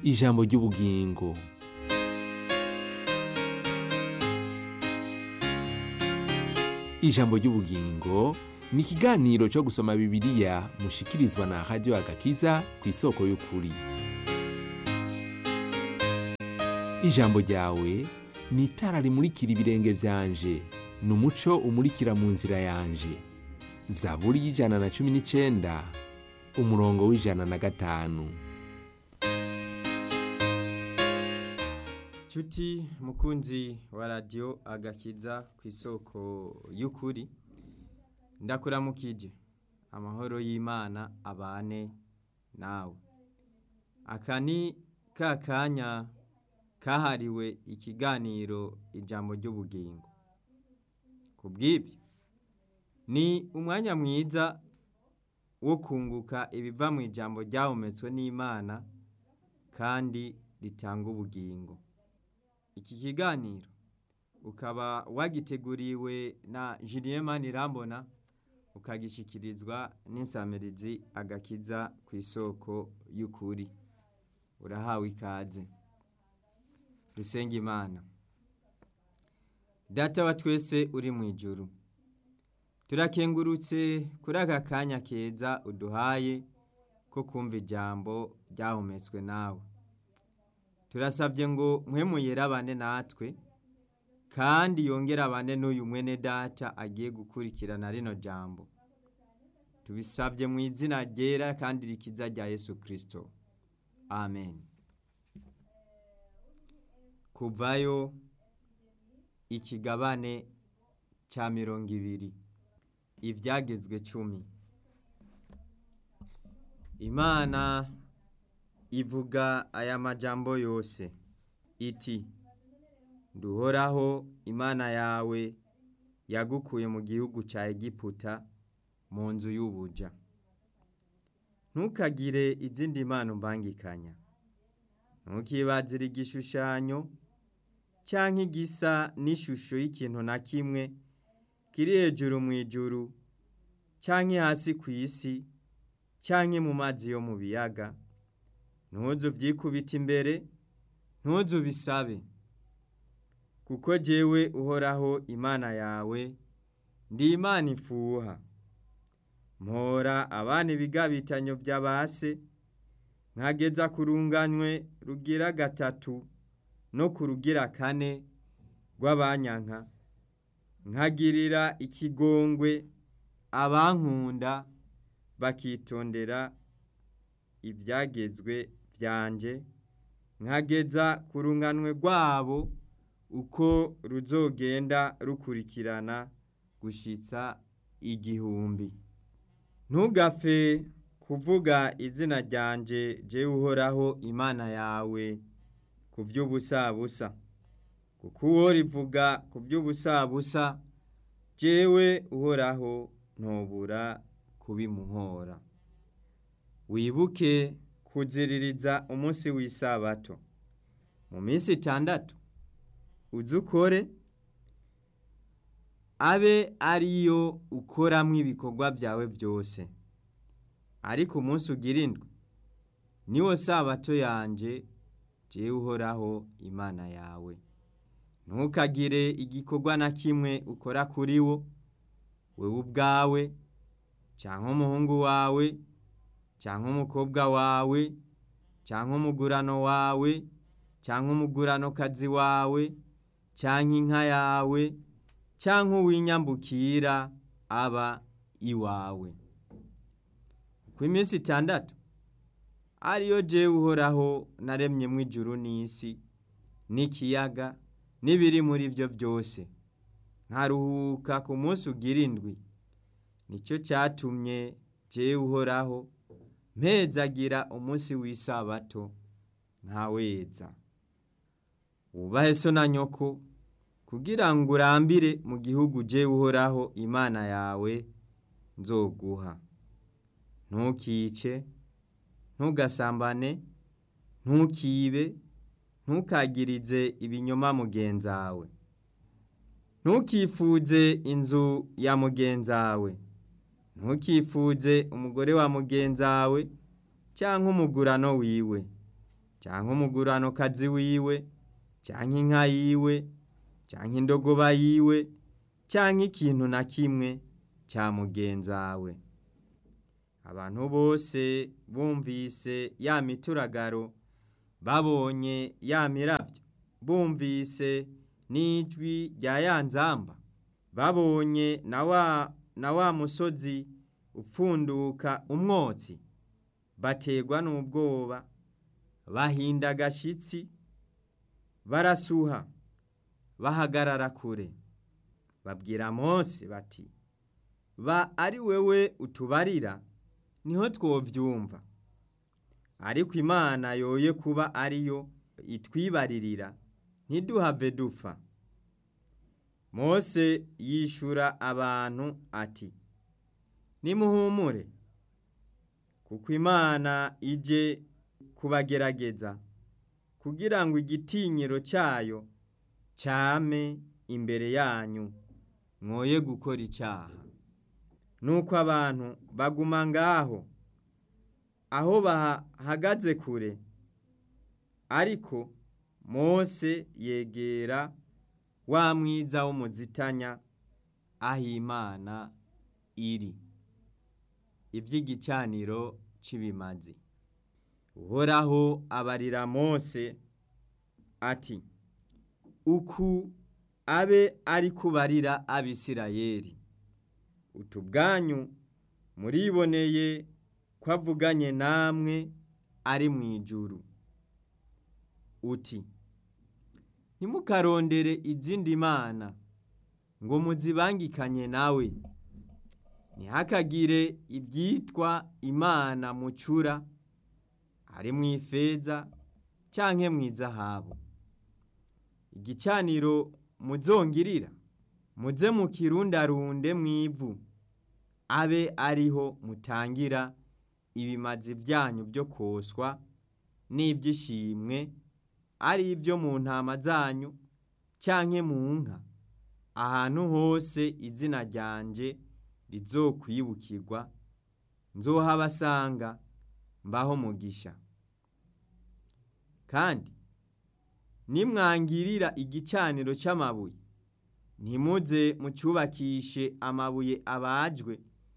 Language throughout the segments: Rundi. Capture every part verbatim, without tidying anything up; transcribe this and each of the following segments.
ijambo ry'ubugingo. Ijambo ry'ubugingo ni ikiganiro cyo gusoma Bibiliya mushikirizwa na Radio Agakiza ku isoko y'ukuri. Ijambo ryawe ni itara rimurikira ibirenge vyanje, ni umuco umurikira mu nzira yanje. Zaburi y'ijana na cumi n'icenda umurongo w'ijana na gatanu. Chuti mukunzi wa Radio Agakiza ku isoko y'ukuri, ndakuramukije. Amahoro y'Imana abane nawe. Akani kakanya kahariwe ikiganiro ijambo ry'ubugingo. Kubw'ibyo ni umwanya mwiza wo kunguka ibiva mu ijambo ryahumetswe n'Imana kandi ritanga ubugingo. Iki kiganiro ukaba wagiteguriwe na Julien Manirambona, ukagishikirizwa n'insamirizi Agakiza ku isoko y'ukuri. Urahawe ikaze. Dusenga Imana. Data wa twese uri mu ijuru, turakengurutse kuri aka kanya keza uduhaye ko kumva ijambo ryahumetswe nawe. Turasabye ngo mpwemu yera abane natwe, kandi yongera abane n'uyu mwene data agiye gukurikirana rino jambo. Tubisabye mu izina ryera kandi rikiza rya Yesu Kristo. Amen. Kuvayo ikigabane cya mirongo ibiri. Ivyagezwe cumi. Imana ivuga aya majambo yose iti: Nduhoraho Imana yawe yagukuye mu gihugu ca Egiputa, mu nzu y'ubuja. Ntukagire izindi mana umbangikanya. Ntukibazire igishushanyo canke igisa n'ishusho y'ikintu na kimwe kiri hejuru mu ijuru canke hasi ku isi canke mu mazi yo mu biyaga. Ntuzu vyikubita imbere, ntuzu bisabe. Kuko jewe Uhoraho Imana yawe ndi Imana ifuha. Mpora abana ibigabitanyo vy'abase, nkageza ku runganywe rugira gatatu no ku rugira kane rw'abanyanka. Nkagirira ikigongwe abankunda bakitondera ivyagezwe vyanje, nkageza ku runganwe rwabo uko ruzogenda rukurikirana gushitsa igihumbi. Ntugapfe kuvuga izina ryanje jewe Uhoraho Imana yawe ku vy'ubusabusa, kuko uwo rivuga ku vy'ubusabusa jewe Uhoraho ntobura kubimuhora. Wibuke kuziririza umunsi w'isabato. Mu minsi itandatu uzukore, abe ariyo ukoramwo ibikorwa vyawe vyose. Ariko umunsi ugira indwi niwo sabato yanje jewe Uhoraho Imana yawe. Ntukagire igikorwa na kimwe ukora kuri wo, wewe ubwawe canke umuhungu wawe canke umukobwa wawe canke umugurano wawe canke umuguranokazi wawe canke inka yawe canke uwinyambukira aba iwawe. Ku minsi itandatu ariyo jewe Uhoraho naremyemwo ijuru n'isi n'ikiyaga n'ibiri muri vyo byose, nkaruhuka ku munsi ugira indwi. Nico catumye jewe Uhoraho mpezagira umunsi w'isabato nkaweza. Wubahe so na nyoko, kugira ngo urambire mu gihugu jewe Uhoraho Imana yawe nzoguha. Ntukice, ntugasambane, ntukibe, ntukagirize ibinyoma mugenzawe. Ntukifuze inzu ya mugenzawe. Ntukifuze umugore wa mugenzawe canke umugurano wiwe canke umuguranokazi wiwe canke inka yiwe canke indogoba yiwe canke ikintu na kimwe ca mugenzawe. Abantu bose bumvise ya mituragaro, babonye ya miravyo, bumvise n'ijwi rya ya nzamba, babonye na wa, na wa musozi upfunduka umwotsi, bategwa n'ubwoba, bahinda agashitsi, barasuha, bahagarara kure, babwira Mose bati, ba ari wewe utubarira niho twovyumva, ariko Imana yoye kuba ariyo itwibaririra ntiduhave dupfa. Mose yishura abantu ati, nimuhumure, kuko Imana ije kubagerageza kugira ngo igitinyiro cyayo cyame imbere yanyu, mwoye gukora icyaha. Nuko abantu baguma ngaho aho bahagaze kure, ariko Mose yegera wa mwiza w'umuzitanya aho Imana iri, ivy'igicaniro c'ibimazi. Uhoraho abarira Mose ati, uku abe ari kubarira Abisirayeli, utu bwanyu muriboneye ko avuganye namwe ari mw'ijuru, uti ntimukarondere izindi mana ngo muzibangikanye nawe, ntihakagire ibyitwa imana mucura, ari mw'ifeza canke mw'izahabu. Igicaniro muzongirira muze mukirundarunde mw'ivu, abe ariho mutangira ibimazi vyanyu byo koswa n'ivy'ishimwe, ari ibyo mu ntama zanyu canke mu nka, ahantu hose izina ryanje rizokwibukirwa, nzohabasanga mbaho mugisha. Kandi nimwangirira igicaniro c'amabuye, ntimuze mucubakishe amabuye abajwe,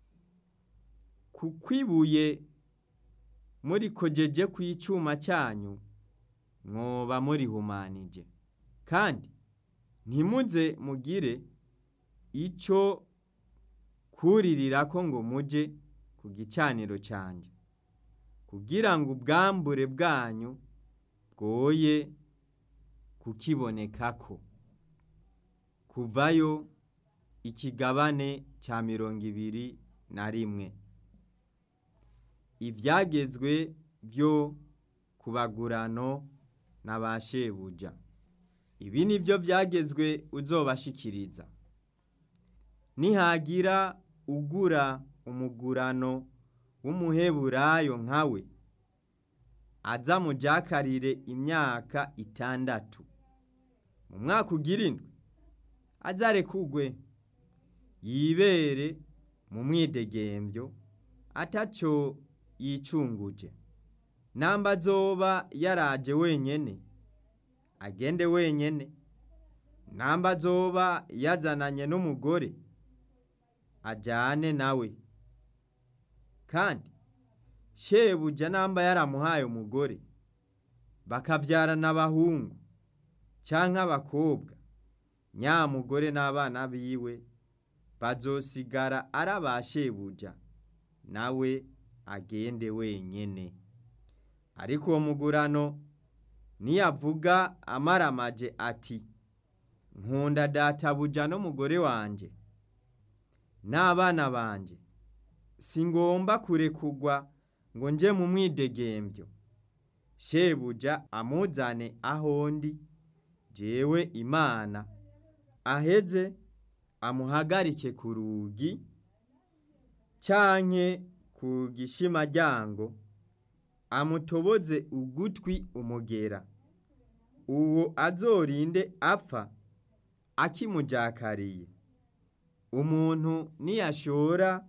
kuko ibuye murikojeje kw'icuma cyanyu mwoba murihumanije. Kandi ntimuze mugire ico kuririrako ngo muje ku gicaniro canje, kugira ngo ubwambure bwanyu bwoye kukibonekako. Kuvayo ikigabane ca mirongo ibiri na rimwe. Ivyagezwe vyo kubagurano na ba shebuja. Ibi nivyo vyagezwe uzobashikiriza. Nihagira ugura umugurano w'umuheburayo nkawe, aza mujakarire imyaka itandatu. Mu mwaka ugira indwi azarekugwe, yibere mu mwidegemvyo ataco yicunguje. Namba azoba yaraje wenyene, agende wenyene. Namba azoba yazananye n'umugore, ajane nawe. Kandi shebuja namba yaramuhaye umugore, bakavyarana abahungu canke abakobwa, nyamugore n'abana biwe bazosigara ari aba shebuja, nawe agende wenyene. Ariko uwo mugurano niyavuga amaramaje ati, nkunda databuja n'umugore wanje n'abana banje, singomba kurekugwa ngo nje mu mwidegemvyo, shebuja amuzane aho ndi jewe Imana, aheze amuhagarike ku rugi canke ku gishimaryango, amutoboze ugutwi umugera. Uwo azorinde apfa akimujakariye. Umuntu niyashora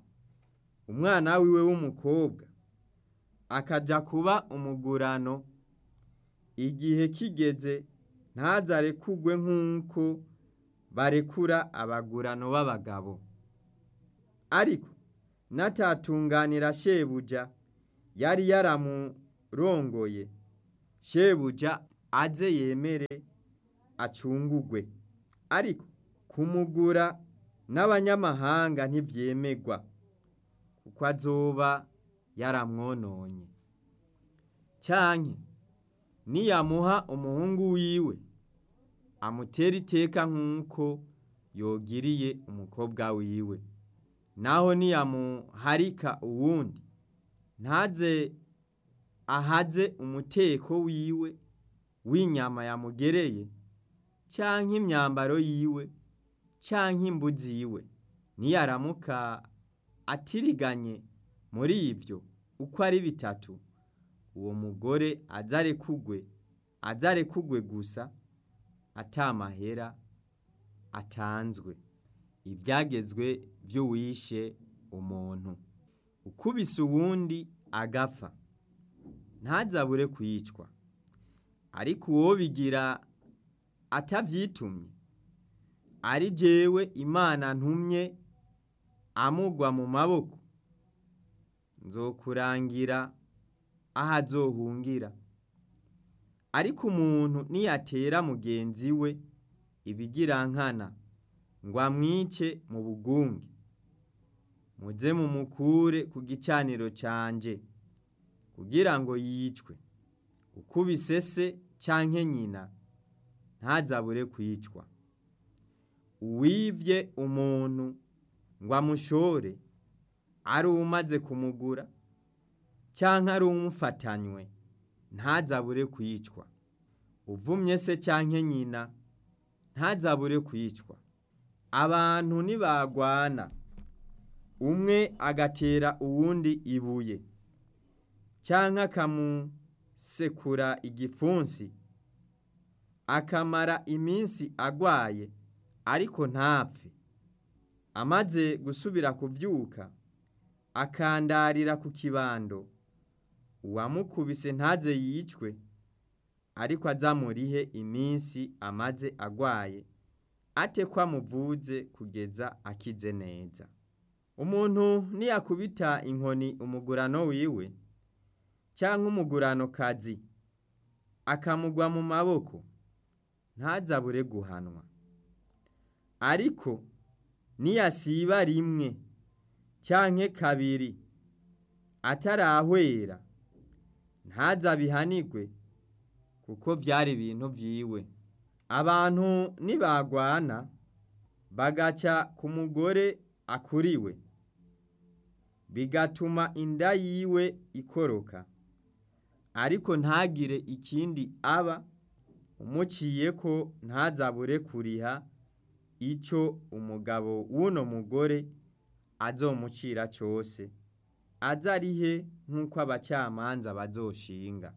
umwana wiwe w'umukobwa akaja kuba umugurano igihe kigeze ntazarekugwe nk'uko barekura abagurano b'abagabo. Ariko natatunganira shebuja yari yaramurongoye, shebuja aze yemere acungugwe. Ariko kumugura n'abanyamahanga ntivyemegwa, kuko azoba yaramwononye. Canke niyamuha umuhungu wiwe, amutera iteka nk'uko yogiriye umukobwa wiwe. Naho niyamuharika uwundi, ntaze ahaze umuteko wiwe w'inyama yamugereye, canke imyambaro yiwe, canke imbuzi yiwe. Niyaramuka atiriganye muri ivyo uko ari bitatu, uwo mugore azarekugwe, azarekugwe gusa atamahera atanzwe. Ivyagezwe vy'uwishe umuntu. Ukubise uwundi agapfa, ntazabure kwicwa. Ariko uwo bigira atavyitumye, ari jewe Imana ntumye amugwa mu maboko, nzokurangira aho azohungira. Ariko umuntu niyatera mugenzi we ibigirankana ngo amwice mu bugunge, muze mumukure ku gicaniro canje kugira ngo yicwe. Ukubise se canke nyina ntazabure kwicwa. Uwivye umuntu ngo amushore, ari umaze kumugura canke ari umufatanywe, ntazabure kwicwa. Uvumye se canke nyina ntazabure kwicwa. Abantu nibagwana, umwe agatera uwundi ibuye, canke akamusekura igipfunsi, akamara iminsi agwaye ariko ntapfe, amaze gusubira kuvyuka akandarira ku kibando, uwamukubise ntaze yicwe, ariko azamurihe iminsi amaze agwaye, ate ko amuvuze kugeza akize neza. Umuntu niyakubita inkoni umugurano wiwe, canke umugurano kazi akamugwa mu maboko, ntazabure guhanwa. Ariko niyasiba rimwe canke kabiri atarahwera, ntazabihanirwe, kuko vyari ibintu vyiwe. Abantu nibagwana bagaca ku mugore akuriwe, bigatuma inda yiwe ikoroka, ariko ntagire ikindi aba, umuciyeko ntazabure kuriha ico umugabo w'uno mugore azomucira cose, azarihe nk'uko abacamanza bazoshinga.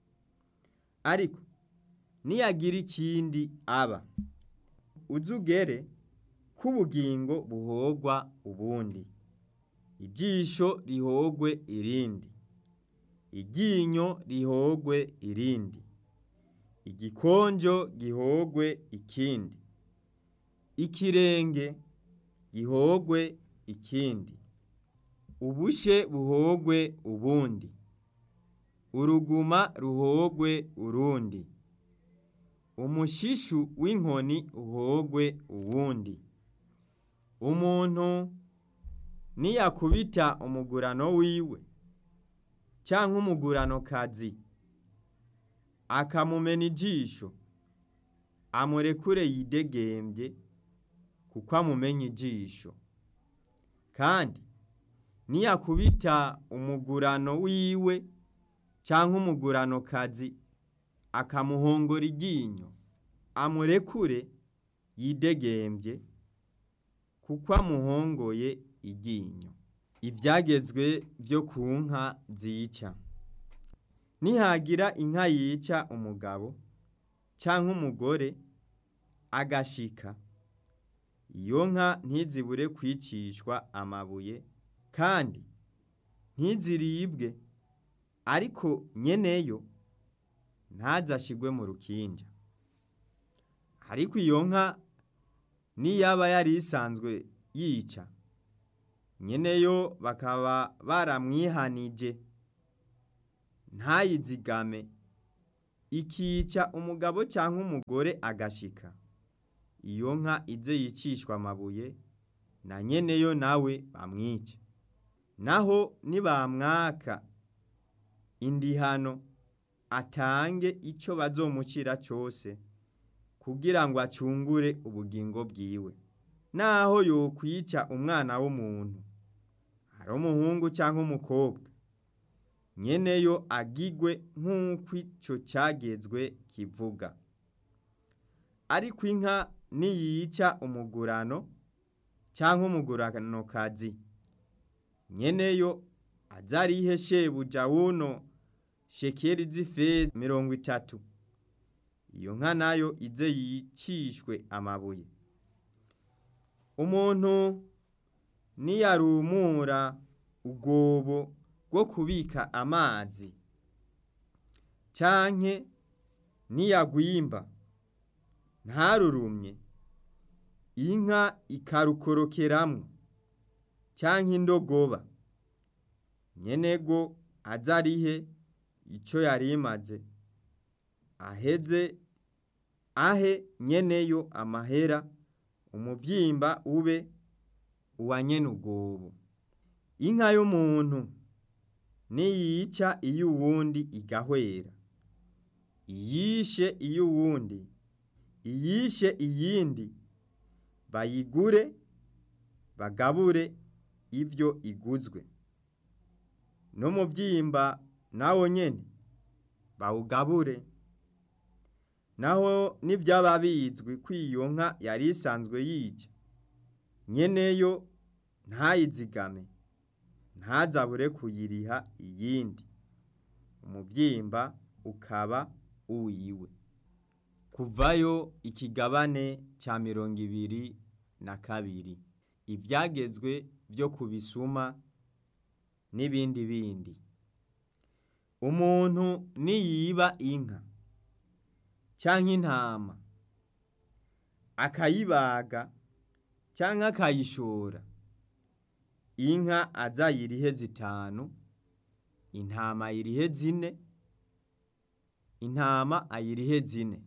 Ariko niyagira ikindi aba, uzugere k'ubugingo buhogwa ubundi, ijisho rihogwe irindi, iryinyo rihogwe irindi, igikonjo gihogwe ikindi, ikirenge gihogwe ikindi, ubushe buhogwe ubundi, uruguma ruhogwe urundi, umushishu w'inkoni uhogwe uwundi. Umuntu niyakubita umugurano wiwe canke umugurano kazi akamumena ijisho, amurekure yidegembye, kuko amumenye ijisho. Kandi niyakubita umugurano wiwe canke umugurano kazi akamuhongora iryinyo, amurekure yidegembye, kuko amuhongoye iryinyo. Ivyagezwe vyo ku nka zica. Nihagira inka yica umugabo canke umugore agashika, iyo nka ntizibure kwicishwa amabuye, kandi ntiziribwe, ariko nyeneyo ntazashigwe mu rukinja. Ariko iyo nka niyaba yari isanzwe yica, nyeneyo bakaba baramwihanije ntayizigame, ikica umugabo cyangwa umugore agashika, iyo nka ize yicishwa amabuye na nyeneyo nawe bamwice. Naho nibamwaka indihano, atange ico bazomucira cyose kugira ngo acungure ubugingo bwiwe. Naho yokwica umwana w'umuntu, ari umuhungu cyangwa umukobwa, nyeneyo agigwe nk'uko ico cyagezwe kivuga. Ariko inka niyica umugurano cyangwa umuguranokazi, nyeneyo azarihe shebuja wuno shekeri z'ifeza mirongo itatu, iyo nka nayo ize yicishwe amabuye. Umuntu niyarumura ubwobo bwo kubika amazi, canke niyagwimba ntarurumye, inka ikarukorokeramwo canke indogoba, nyenego azarihe ico yarimaze, aheze ahe nyeneyo amahera, umuvyimba ube uwa nyene ubwobo. Inka y'umuntu niyica iy'uwundi igahwera, iyishe iy'uwundi, iyishe iyindi, bayigure bagabure ivyo iguzwe, n'umuvyimba nawo nyene bawugabure. Naho nivyaba bizwi ko iyo nka yari isanzwe yica, nyeneyo ntayizigame, ntazabure kuyiriha iyindi, umuvyimba ukaba uwiwe. Kuvayo ikigabane ca mirongo ibiri na kabiri. Ivyagezwe vyo kubisuma n'ibindi bindi. Umuntu niyiba inka canke intama, akayibaga canke akayishora, inka azayirihe zitanu, intama ayirihe zine, intama ayirihe zine.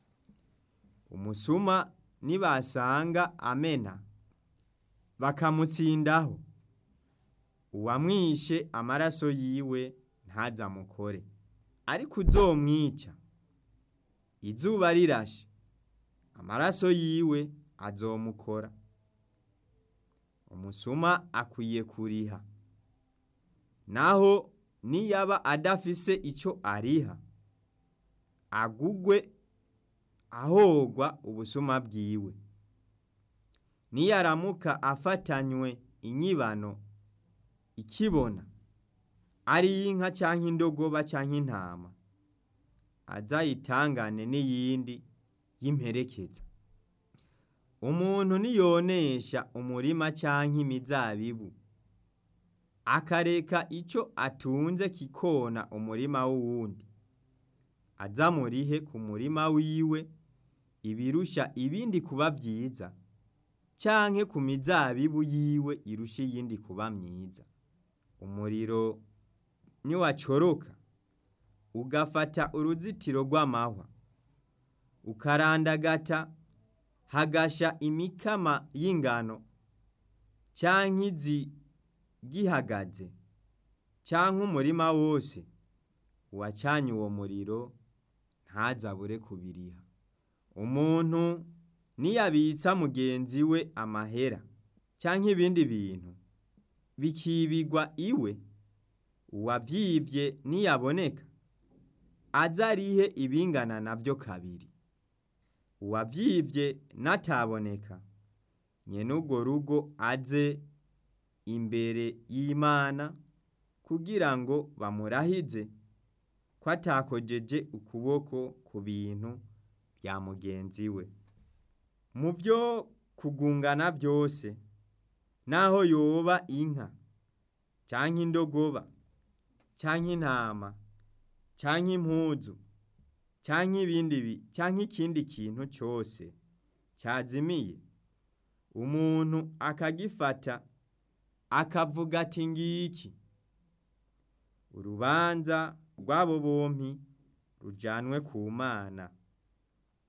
Umusuma nibasanga amena bakamutsindaho, uwamwishe amaraso yiwe ntazamukore. Ariko uzomwica izuba rirashe, amaraso yiwe azomukora. Umusuma akwiye kuriha. Naho niyaba adafise ico ariha, agugwe ahogwa ubusuma bwiwe. Niyaramuka afatanywe inyibano ikibona, ari inka canke indogoba canke intama, azayitangane n'iyindi y'imperekeza. Umuntu niyonesha umurima canke imizabibu, akareka ico atunze kikona umurima w'uwundi, azamurihe ku murima wiwe ibirusha ibindi kuba vyiza, canke ku mizabibu yiwe irusha iyindi kuba myiza. Umuriro niwacoroka ugafata uruzitiro rw'amahwa, ukarandagata hagasha imikama y'ingano canke izi gihagaze, canke umurima wose, uwacanye uwo muriro ntazabure kubiriha. Umuntu niyabitsa mugenzi we amahera canke ibindi bintu bikibigwa iwe, uwavyivye niyaboneka azarihe ibingana navyo kabiri. Uwavyivye nataboneka, nyene urwo rugo aze imbere y'Imana kugira ngo bamurahize ko atakojeje ukuboko ku bintu vya mugenzi we. Mu vyo kugungana vyose, naho yoba inka canke indogoba canke intama canke impuzu canke ibindi bi canke ikindi kintu cyose cyazimiye, umuntu akagifata akavuga ati ngiki, urubanza rw'abo bompi rujanwe ku Mana.